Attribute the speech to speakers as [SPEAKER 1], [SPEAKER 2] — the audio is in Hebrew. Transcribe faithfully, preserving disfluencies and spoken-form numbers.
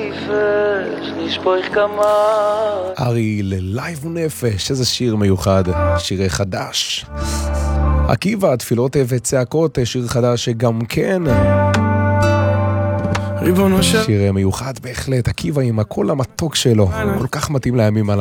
[SPEAKER 1] ארי ללייב ונפש, איזה שיר מיוחד, שירי חדש. עקיבא, תפילות וצעקות, שיר חדש שגם כן שיר מיוחד בהחלט. עקיבא עם הקול המתוק שלו, כל כך מתאים לימים הללו.